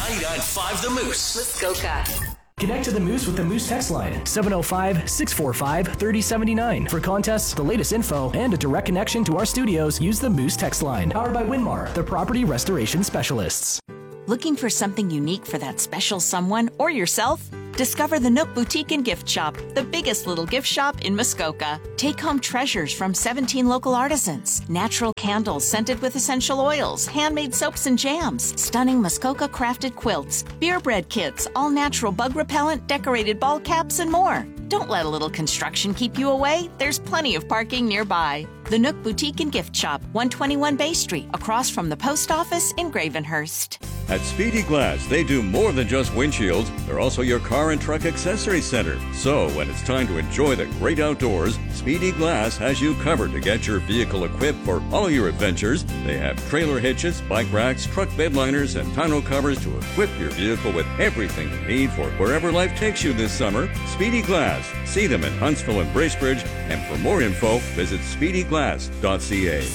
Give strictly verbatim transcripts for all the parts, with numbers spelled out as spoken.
ninety-nine point five The Moose. Muskoka. Connect to the Moose with the Moose text line, seven oh five, six four five, three oh seven nine. For contests, the latest info, and a direct connection to our studios, use the Moose text line. Powered by Winmar, the property restoration specialists. Looking for something unique for that special someone or yourself? Discover the Nook Boutique and Gift Shop, the biggest little gift shop in Muskoka. Take home treasures from seventeen local artisans, natural candles scented with essential oils, handmade soaps and jams, stunning Muskoka crafted quilts, beer bread kits, all natural bug repellent, decorated ball caps, and more. Don't let a little construction keep you away. There's plenty of parking nearby. The Nook Boutique and Gift Shop, one twenty-one Bay Street, across from the post office in Gravenhurst. At Speedy Glass, they do more than just windshields. They're also your car and truck accessory center. So when it's time to enjoy the great outdoors, Speedy Glass has you covered to get your vehicle equipped for all your adventures. They have trailer hitches, bike racks, truck bed liners, and tonneau covers to equip your vehicle with everything you need for wherever life takes you this summer. Speedy Glass. See them in Huntsville and Bracebridge. And for more info, visit speedy glass dot c a.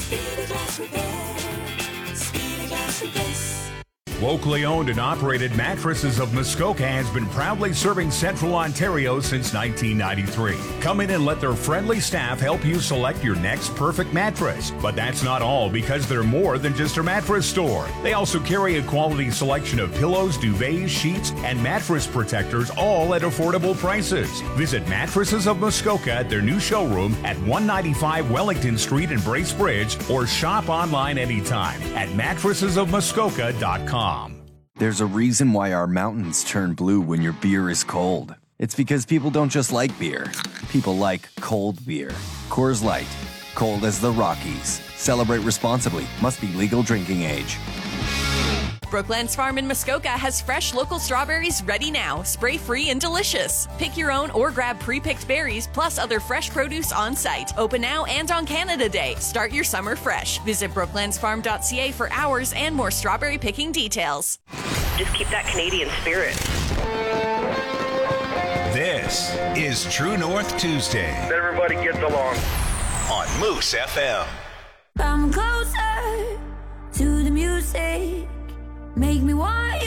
Locally owned and operated Mattresses of Muskoka has been proudly serving Central Ontario since nineteen ninety-three. Come in and let their friendly staff help you select your next perfect mattress. But that's not all, because they're more than just a mattress store. They also carry a quality selection of pillows, duvets, sheets, and mattress protectors, all at affordable prices. Visit Mattresses of Muskoka at their new showroom at one ninety-five Wellington Street in Bracebridge, or shop online anytime at mattresses of muskoka dot com. There's a reason why our mountains turn blue when your beer is cold. It's because people don't just like beer. People like cold beer. Coors Light. Cold as the Rockies. Celebrate responsibly. Must be legal drinking age. Brooklands Farm in Muskoka has fresh local strawberries ready now, spray-free and delicious. Pick your own or grab pre-picked berries plus other fresh produce on site. Open now and on Canada Day. Start your summer fresh. Visit brooklands farm dot c a for hours and more strawberry picking details. Just keep that Canadian spirit. This is True North Tuesday. Everybody gets along. On Moose F M. Come closer to the music. Make me want